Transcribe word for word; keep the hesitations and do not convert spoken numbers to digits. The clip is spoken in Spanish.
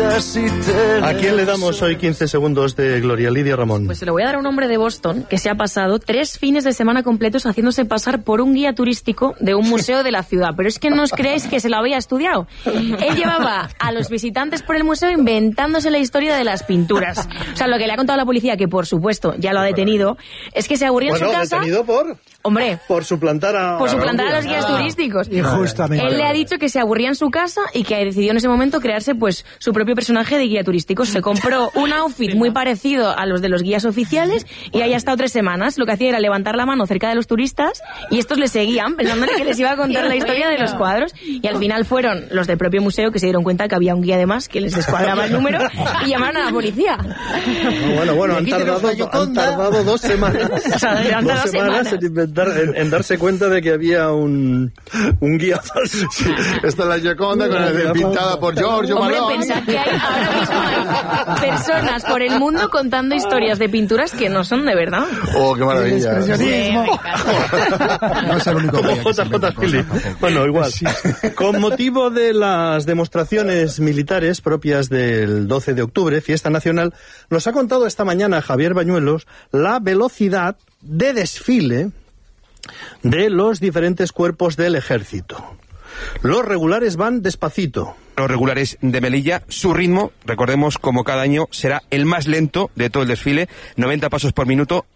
¿A quién le damos hoy quince segundos de gloria? Lidia Ramón. Pues se lo voy a dar a un hombre de Boston que se ha pasado tres fines de semana completos haciéndose pasar por un guía turístico de un museo de la ciudad. Pero es que no os creéis que se lo había estudiado. Él llevaba a los visitantes por el museo inventándose la historia de las pinturas. O sea, lo que le ha contado la policía, que por supuesto ya lo ha detenido, es que se aburría bueno, en su casa... ¿detenido por? Hombre, por suplantar a, por suplantar a los ah, guías turísticos. Injustamente. Él le ha dicho que se aburría en su casa y que decidió en ese momento crearse pues su propio personaje de guía turístico. Se compró un outfit muy parecido a los de los guías oficiales y ahí ha estado tres semanas. Lo que hacía era levantar la mano cerca de los turistas y estos le seguían pensándole que les iba a contar la historia de los cuadros, y al final fueron los del propio museo que se dieron cuenta que había un guía de más que les descuadraba el número y llamaron a la policía. Bueno, bueno, han tardado, han tardado dos semanas, o sea, han dos semanas, semanas en, inventar, en, en darse cuenta de que había un, un guía falso. Sí, esta es la Gioconda con el pintada por Giorgio Hombre, Malone. pensad que hay ahora mismo hay personas por el mundo contando historias de pinturas que no son de verdad. Oh, qué maravilla. No es el único como J J Gili. Bueno, igual. Con motivo de las demostraciones militares propias del doce de octubre, fiesta nacional, nos ha contado esta mañana Javier Bañuelos la velocidad de desfile de los diferentes cuerpos del ejército. Los regulares van despacito. Los regulares de Melilla, su ritmo, recordemos, como cada año, será el más lento de todo el desfile, noventa pasos por minuto,